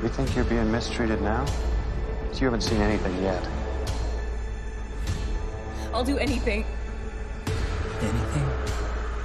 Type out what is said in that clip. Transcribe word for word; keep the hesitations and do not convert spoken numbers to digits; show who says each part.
Speaker 1: You think you're being mistreated now? You haven't seen anything yet.
Speaker 2: I'll do anything.
Speaker 3: Anything?